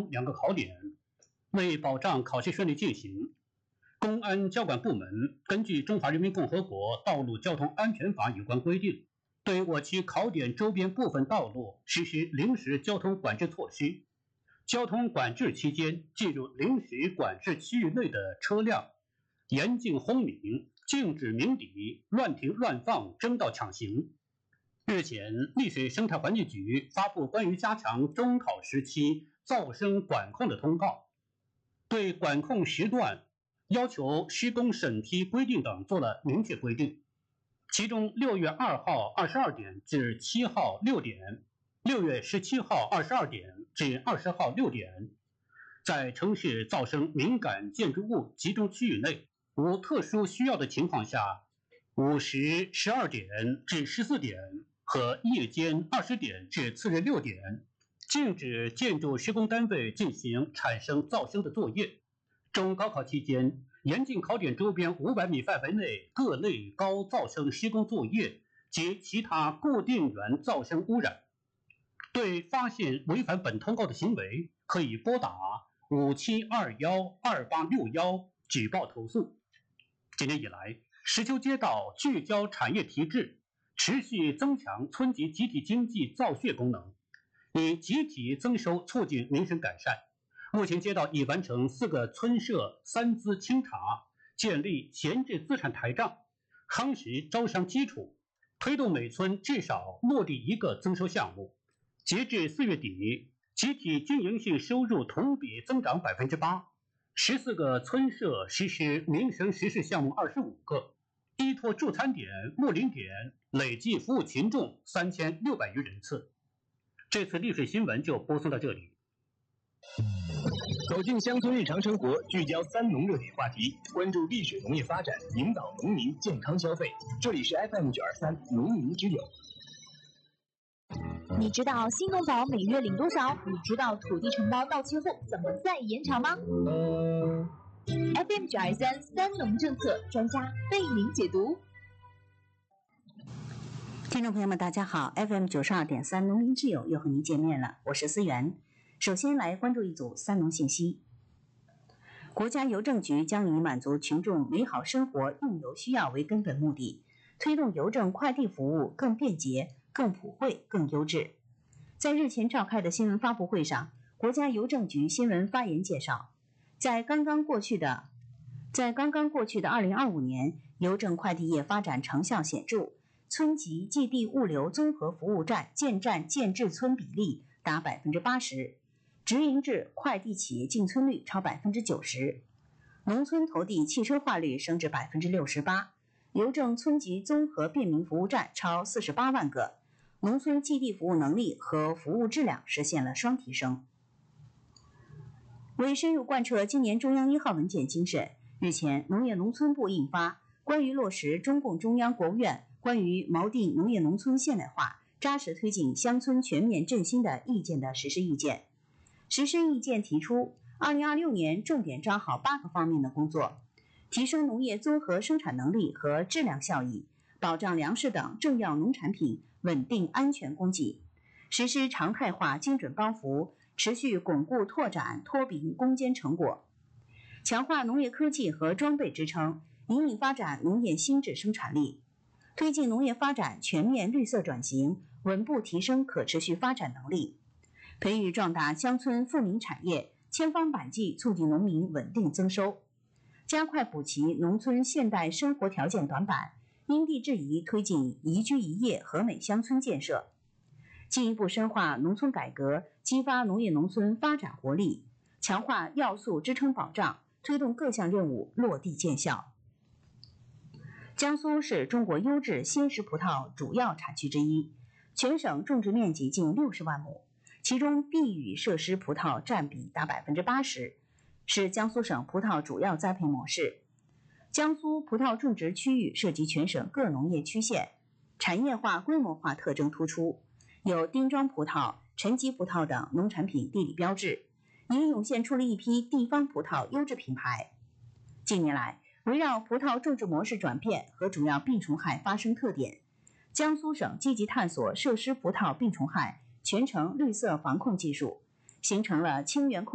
共2个考点。为保障考试顺利进行，公安交管部门根据《中华人民共和国道路交通安全法》有关规定，对我区考点周边部分道路实施临时交通管制措施。交通管制期间，进入临时管制区域内的车辆，严禁轰鸣、禁止鸣笛、乱停乱放、争道抢行。日前，丽水生态环境局发布关于加强中考时期噪声管控的通告，对管控时段、要求施工审批规定等做了明确规定。其中6月2号22点至7号6点，6月17号22点至20号6点，在城市噪声敏感建筑物集中区域内，无特殊需要的情况下，5时12点至14点和夜间20点至次日6点，禁止建筑施工单位进行产生噪声的作业。中高考期间，严禁考点周边500米范围内各类高噪声施工作业及其他固定源噪声污染。对发现违反本通告的行为，可以拨打57212861举报投诉。今年以来，石丘街道聚焦产业提质，持续增强村级集体经济造血功能，以集体增收促进民生改善。目前街道已完成4个村社3资清查，建立闲置资产台账，夯实招商基础，推动每村至少落地1个增收项目。截至4月底，集体经营性收入同比增长 8%，14个村社实施民生实事项目25个，依托助餐点、睦邻点累计服务群众3600余人次。这次丽水新闻就播送到这里。 走进乡村日常生活，聚焦3农热点话题，关注丽水农业发展，引导农民健康消费。这里是 FM923农民之友。 你知道新农保每月领多少？你知道土地承包到期后怎么再延长吗？FM923三农政策专家为您解读。 听众朋友们，大家好 ，FM92.3农民之友又和您见面了，我是思源。首先来关注一组3农信息。国家邮政局将以满足群众美好生活用邮需要为根本目的，推动邮政快递服务更便捷、更普惠、更优质。在日前召开的新闻发布会上，国家邮政局新闻发言介绍，在刚刚过去的2025年，邮政快递业发展成效显著，村级寄递物流综合服务站建制村比例达 80%， 直营制快递企业进村率超 90%， 农村投递汽车化率升至 68%， 邮政村级综合便民服务站超48万个，农村寄递服务能力和服务质量实现了双提升。为深入贯彻今年中央1号文件精神，日前，农业农村部印发《关于落实中共中央、国务院关于锚定农业农村现代化、扎实推进乡村全面振兴的意见》的实施意见。实施意见提出，2026年重点抓好8个方面的工作，提升农业综合生产能力和质量效益，保障粮食等重要农产品稳定安全供给，实施常态化精准帮扶，持续巩固拓展脱贫攻坚成果，强化农业科技和装备支撑，引领发展农业新质生产力，推进农业发展全面绿色转型，稳步提升可持续发展能力，培育壮大乡村富民产业，千方百计促进农民稳定增收，加快补齐农村现代生活条件短板，因地制宜推进宜居宜业和美乡村建设，进一步深化农村改革，激发农业农村发展活力，强化要素支撑保障，推动各项任务落地见效。江苏是中国优质鲜食葡萄主要产区之一，全省种植面积近60万亩，其中避雨设施葡萄占比达 80%， 是江苏省葡萄主要栽培模式。江苏葡萄种植区域涉及全省各农业区县，产业化规模化特征突出，有丁庄葡萄、陈吉葡萄等农产品地理标志，也涌现出了一批地方葡萄优质品牌。近年来，围绕葡萄种植模式转变和主要病虫害发生特点，江苏省积极探索设施葡萄病虫害全程绿色防控技术，形成了清源控